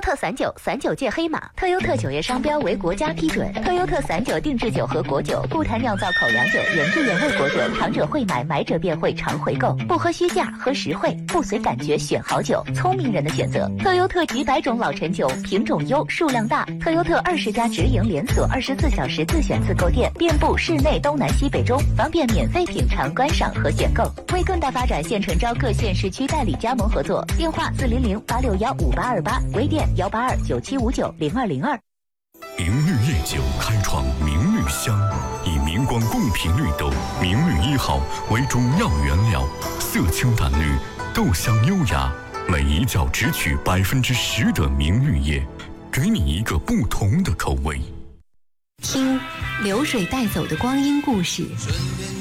特散酒，散酒界黑马。特优特酒业商标为国家批准。特优特散酒定制酒和果酒，不谈酿造口粮酒、原汁原味果酒，尝者会买，买者便会常回购。不喝虚价，喝实惠，不随感觉选好酒，聪明人的选择。特优特几百种老陈酒，品种优，数量大。特优特20家直营连锁，24小时自选自购店，遍布市内东南西北中，方便免费品尝、观赏和选购。为更大发展，现诚招各县市区代理加盟合作，电话400-861-5828，微店182-9759-0202。 明绿夜酒开创明绿香，以明光贡品绿豆明绿1号为主要原料，色清淡绿，豆香优雅，每一窖只取10%的明绿叶，给你一个不同的口味。 听流水带走的光阴故事。